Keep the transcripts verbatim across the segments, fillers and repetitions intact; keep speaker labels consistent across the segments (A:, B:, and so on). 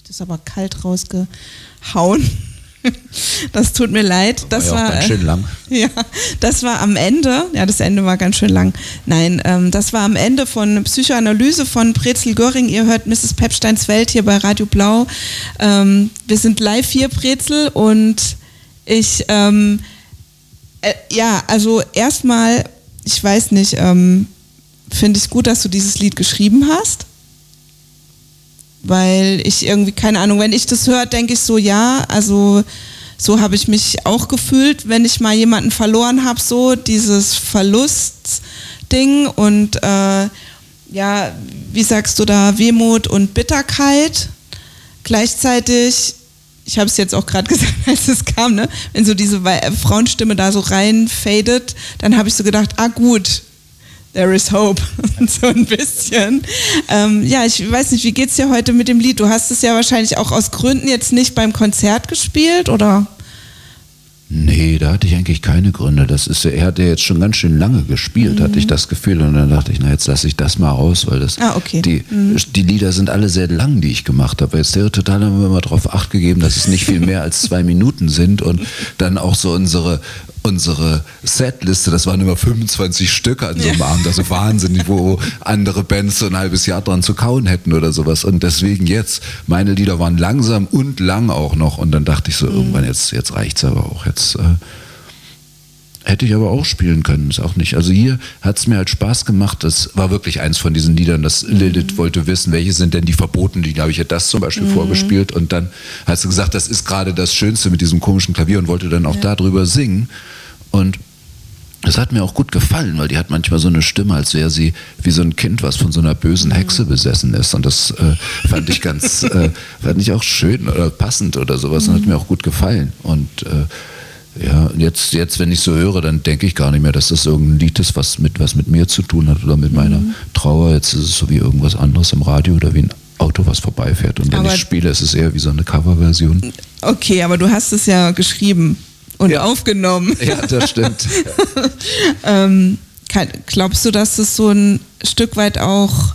A: Das ist aber kalt rausgehauen. Das tut mir leid. Das
B: war, ja
A: war
B: ganz schön lang.
A: Ja, das war am Ende. Ja, das Ende war ganz schön lang. Nein, ähm, das war am Ende von Psychoanalyse von Brezel Göring. Ihr hört Misses Pepsteins Welt hier bei Radio Blau. Ähm, wir sind live hier, Brezel, und ich, ähm, äh, ja, also erstmal, ich weiß nicht, ähm, finde ich es gut, dass du dieses Lied geschrieben hast. Weil ich irgendwie, keine Ahnung, wenn ich das höre, denke ich so, ja, also so habe ich mich auch gefühlt, wenn ich mal jemanden verloren habe, so dieses Verlustding und äh, ja, wie sagst du da, Wehmut und Bitterkeit. Gleichzeitig, ich habe es jetzt auch gerade gesagt, als es kam, ne, wenn so diese Frauenstimme da so reinfadet, dann habe ich so gedacht, ah gut, there is hope, so ein bisschen. Ähm, ja, ich weiß nicht, wie geht's dir heute mit dem Lied? Du hast es ja wahrscheinlich auch aus Gründen jetzt nicht beim Konzert gespielt, oder?
B: Nee, da hatte ich eigentlich keine Gründe. Das ist, er hat ja jetzt schon ganz schön lange gespielt, mhm. hatte ich das Gefühl. Und dann dachte ich, na jetzt lasse ich das mal raus, weil das
A: ah, okay.
B: die,
A: mhm.
B: die Lieder sind alle sehr lang, die ich gemacht habe. Jetzt total haben wir mal drauf Acht gegeben, dass es nicht viel mehr als zwei Minuten sind und dann auch so unsere unsere Setliste, das waren immer fünfundzwanzig Stück an so einem ja. Abend, also wahnsinnig, wo andere Bands so ein halbes Jahr dran zu kauen hätten oder sowas. Und deswegen jetzt, meine Lieder waren langsam und lang auch noch. Und dann dachte ich so, mhm. irgendwann, jetzt, jetzt reicht's aber auch. Jetzt äh, hätte ich aber auch spielen können, ist auch nicht. Also hier hat es mir halt Spaß gemacht. Das war wirklich eins von diesen Liedern, das mhm. Lilith wollte wissen, welche sind denn die verbotenen Lieder. Habe ich ja das zum Beispiel mhm. vorgespielt und dann hat sie gesagt, das ist gerade das Schönste mit diesem komischen Klavier und wollte dann auch ja. darüber singen. Und das hat mir auch gut gefallen, weil die hat manchmal so eine Stimme, als wäre sie wie so ein Kind, was von so einer bösen Hexe besessen ist. Und das äh, fand ich ganz, äh, fand ich auch schön oder passend oder sowas. Und hat mir auch gut gefallen. Und äh, ja, jetzt, jetzt, wenn ich so höre, dann denke ich gar nicht mehr, dass das irgendein Lied ist, was mit, was mit mir zu tun hat oder mit meiner mhm. Trauer. Jetzt ist es so wie irgendwas anderes im Radio oder wie ein Auto, was vorbeifährt. Und wenn aber ich spiele, ist es eher wie so eine Coverversion.
A: Okay, aber du hast es ja geschrieben. Und ja. aufgenommen.
B: Ja, das stimmt.
A: ähm, kann, glaubst du, dass es so ein Stück weit auch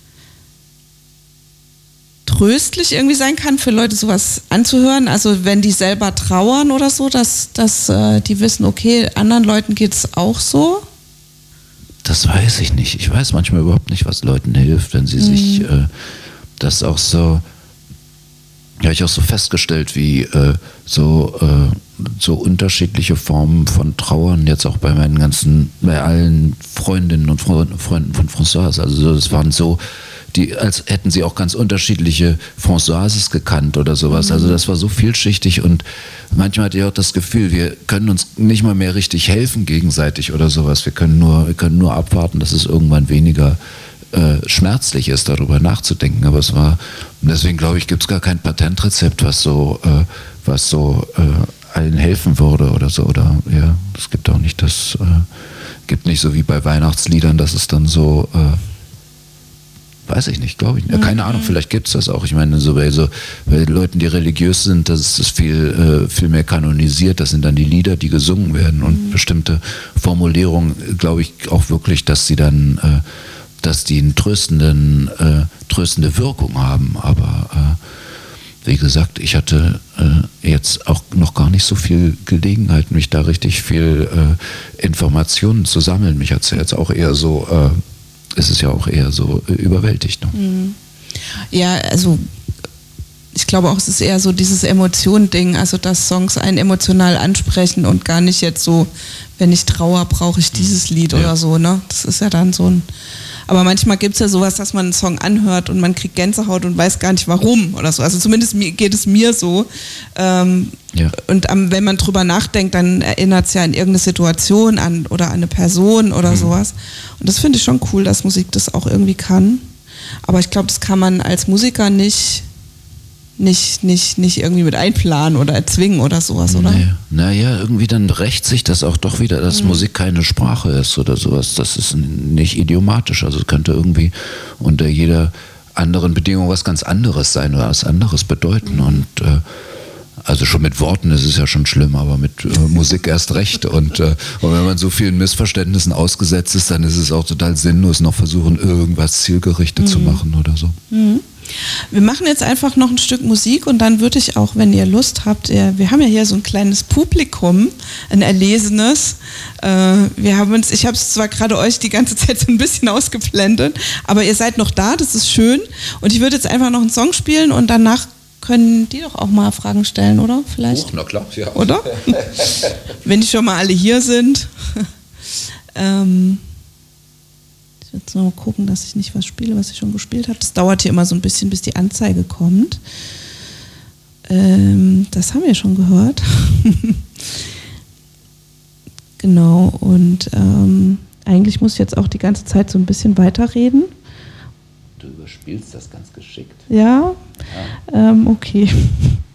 A: tröstlich irgendwie sein kann, für Leute sowas anzuhören? Also wenn die selber trauern oder so, dass, dass äh, die wissen, okay, anderen Leuten geht es auch so?
B: Das weiß ich nicht. Ich weiß manchmal überhaupt nicht, was Leuten hilft, wenn sie mhm. sich äh, das auch so... Ja, ich auch so festgestellt, wie äh, so, äh, so unterschiedliche Formen von Trauern jetzt auch bei meinen ganzen, bei allen Freundinnen und Freunden von Françoise. Also das waren so, die, als hätten sie auch ganz unterschiedliche Françoises gekannt oder sowas. Mhm. Also das war so vielschichtig und manchmal hatte ich auch das Gefühl, wir können uns nicht mal mehr richtig helfen gegenseitig oder sowas. Wir können nur, wir können nur abwarten, dass es irgendwann weniger Äh, schmerzlich ist, darüber nachzudenken, aber es war, deswegen glaube ich, gibt es gar kein Patentrezept, was so, äh, was so äh, allen helfen würde oder so, oder ja, es gibt auch nicht das, äh, gibt nicht so wie bei Weihnachtsliedern, dass es dann so, äh, weiß ich nicht, glaube ich, ja, keine mhm. Ahnung, vielleicht gibt es das auch, ich meine, so bei, so, bei Leuten, die religiös sind, das ist das viel, äh, viel mehr kanonisiert, das sind dann die Lieder, die gesungen werden und mhm. bestimmte Formulierungen, glaube ich auch wirklich, dass sie dann äh, dass die eine tröstenden, äh, tröstende Wirkung haben. Aber äh, wie gesagt, ich hatte äh, jetzt auch noch gar nicht so viel Gelegenheit, mich da richtig viel äh, Informationen zu sammeln. Mich hat es ja jetzt auch eher so, äh, ist es ja auch eher so äh, überwältigt. Ne?
A: Ja, also ich glaube auch, es ist eher so dieses Emotion-Ding, also dass Songs einen emotional ansprechen und gar nicht jetzt so, wenn ich trauere, brauche ich dieses Lied ja. oder so. Ne? Das ist ja dann so ein... Aber manchmal gibt es ja sowas, dass man einen Song anhört und man kriegt Gänsehaut und weiß gar nicht warum oder so. Also zumindest geht es mir so. Ähm, ja. Und ähm, wenn man drüber nachdenkt, dann erinnert es ja an irgendeine Situation an oder an eine Person oder mhm. sowas. Und das finde ich schon cool, dass Musik das auch irgendwie kann. Aber ich glaube, das kann man als Musiker nicht, nicht, nicht, nicht irgendwie mit einplanen oder erzwingen oder sowas, oder?
B: Naja, naja, irgendwie dann rächt sich das auch doch wieder, dass mhm. Musik keine Sprache ist oder sowas. Das ist nicht idiomatisch. Also es könnte irgendwie unter jeder anderen Bedingung was ganz anderes sein oder was anderes bedeuten. Mhm. Und äh, also schon mit Worten ist es ja schon schlimm, aber mit äh, Musik erst recht. Und, äh, und wenn man so vielen Missverständnissen ausgesetzt ist, dann ist es auch total sinnlos, noch versuchen, irgendwas zielgerichtet mhm. zu machen oder so.
A: Mhm. Wir machen jetzt einfach noch ein Stück Musik und dann würde ich auch, wenn ihr Lust habt, wir haben ja hier so ein kleines Publikum, ein erlesenes. Wir haben uns, ich habe es zwar gerade euch die ganze Zeit so ein bisschen ausgeblendet, aber ihr seid noch da, das ist schön. Und ich würde jetzt einfach noch einen Song spielen und danach können die doch auch mal Fragen stellen, oder? Vielleicht?
B: Oh, na klar, ja.
A: Oder? Wenn die schon mal alle hier sind. ähm, ich werde jetzt noch mal gucken, dass ich nicht was spiele, was ich schon gespielt habe. Das dauert hier immer so ein bisschen, bis die Anzeige kommt. Ähm, das haben wir schon gehört. Genau, und ähm, eigentlich muss ich jetzt auch die ganze Zeit so ein bisschen weiterreden.
B: Du überspielst das ganz geschickt.
A: Ja? Ja. Ähm, okay.